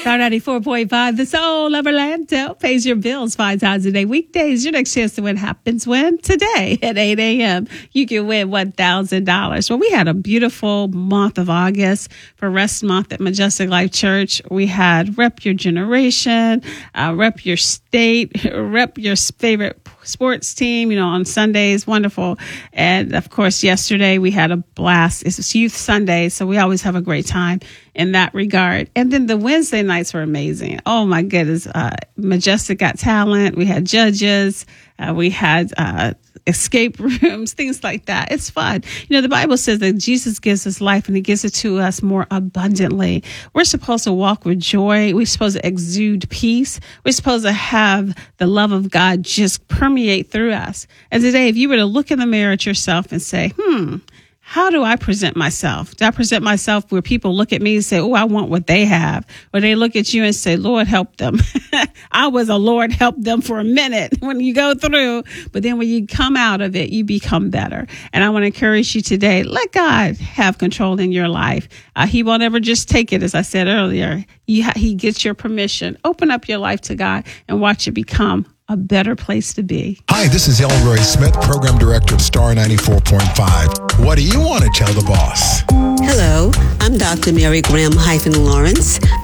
Star 94.5, the soul of Orlando. Pays your bills 5 times a day. Weekdays, your next chance to win happens when? Today at 8 a.m. You can win $1,000. Well, we had a beautiful month of August for Rest Month at Majestic Life Church. We had Rep Your Generation, Rep Your State, Rep Your favorite sports team, on Sundays. Wonderful. And of course, yesterday we had a blast. It's Youth Sunday, so we always have a great time in that regard. And then the Wednesday nights were amazing. Oh my goodness. Majestic Got Talent. We had judges. We had escape rooms, things like that. It's fun. The Bible says that Jesus gives us life and he gives it to us more abundantly. We're supposed to walk with joy. We're supposed to exude peace. We're supposed to have the love of God just permeate through us. And today, if you were to look in the mirror at yourself and say, how do I present myself? Do I present myself where people look at me and say, oh, I want what they have? Or they look at you and say, Lord, help them. I was a Lord, help them for a minute when you go through. But then when you come out of it, you become better. And I want to encourage you today, let God have control in your life. He won't ever just take it, as I said earlier. He gets your permission. Open up your life to God and watch it become a better place to be. Hi, this is Elroy Smith, Program Director of Star 94.5. What do you want to tell the boss? Hello, I'm Dr. Mary Graham-Lawrence.